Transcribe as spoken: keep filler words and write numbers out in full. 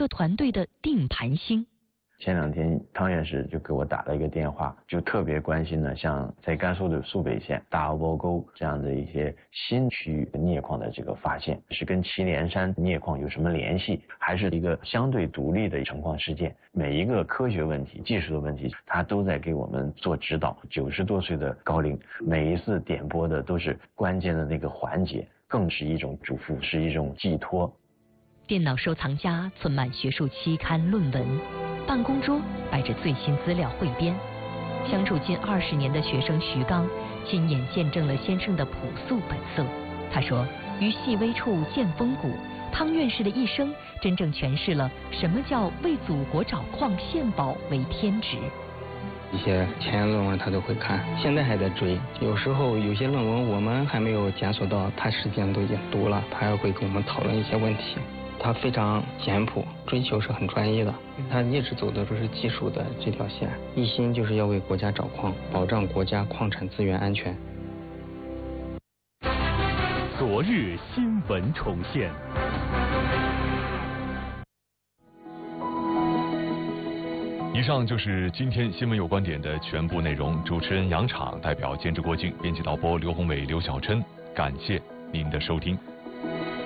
个团队的定盘星。 前两天汤院士就给我打了一个电话，就特别关心呢，像在甘肃的肃北县大鹅波沟这样的一些新区域镍矿的这个发现，是跟祁连山镍矿有什么联系，还是一个相对独立的成矿事件？每一个科学问题、技术的问题，他都在给我们做指导。九十多岁的高龄，每一次点播的都是关键的那个环节，更是一种嘱咐，是一种寄托。 电脑收藏家存满学术期刊论文，办公桌摆着最新资料汇编。相处近二十年的学生徐刚，亲眼见证了先生的朴素本色。他说：“于细微处见风骨。”汤院士的一生，真正诠释了什么叫为祖国找矿献宝为天职。 一些前沿论文他都会看，现在还在追。有时候有些论文我们还没有检索到，他实际上都已经读了，他还会跟我们讨论一些问题。他非常简朴，追求是很专一的，他一直走的都是技术的这条线，一心就是要为国家找矿，保障国家矿产资源安全。 昨日新闻重现。以上就是今天新闻有观点的全部内容。主持人杨昶，代表监制郭靖，编辑导播刘宏伟、刘小琛，感谢您的收听。